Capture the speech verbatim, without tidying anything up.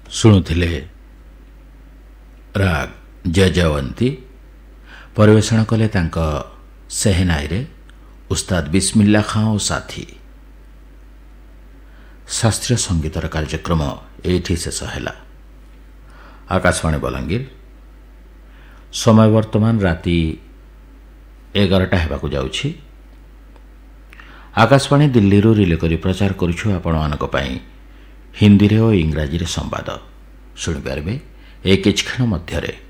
ଶୁଣୁଥିଲେ ରାଗ ଜୟଜୟନ୍ତୀ। ପରିବେଷଣ କଲେ ତାଙ୍କ ସେହେନାଇରେ ଉସ୍ତାଦ ବିସ୍ମିଲ୍ଲା ଖାଁ ଓ ସାଥୀ। ଶାସ୍ତ୍ରୀୟ ସଙ୍ଗୀତର କାର୍ଯ୍ୟକ୍ରମ ଏଇଠି ଶେଷ ହେଲା। ଆକାଶବାଣୀ ବଲାଙ୍ଗୀର। ସମୟ ବର୍ତ୍ତମାନ ରାତି ଏଗାରଟା ହେବାକୁ ଯାଉଛି। ଆକାଶବାଣୀ ଦିଲ୍ଲୀରୁ ରିଲେ କରି ପ୍ରଚାର କରୁଛୁ ଆପଣମାନଙ୍କ ପାଇଁ ହିନ୍ଦୀରେ ଓ ଇଂରାଜୀରେ ସମ୍ବାଦ। ଶୁଣିପାରିବେ ଏ କିଛି କ୍ଷଣ ମଧ୍ୟରେ।